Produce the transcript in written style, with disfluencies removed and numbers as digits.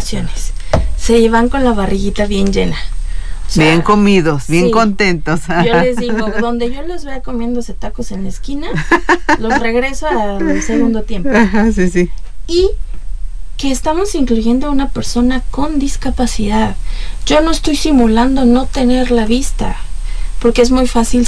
vacaciones. Se van con la barriguita bien llena. O sea, bien comidos, bien sí, contentos. Yo les digo, donde yo los vea comiéndose tacos en la esquina, los regreso al segundo tiempo. Ajá, sí, sí. Y que estamos incluyendo a una persona con discapacidad. Yo no estoy simulando no tener la vista, porque es muy fácil